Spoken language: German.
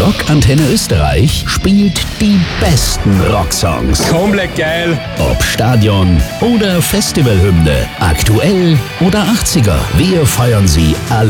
Rock Antenne Österreich spielt die besten Rocksongs. Komplett geil. Ob Stadion oder Festivalhymne, aktuell oder 80er. Wir feiern sie alle.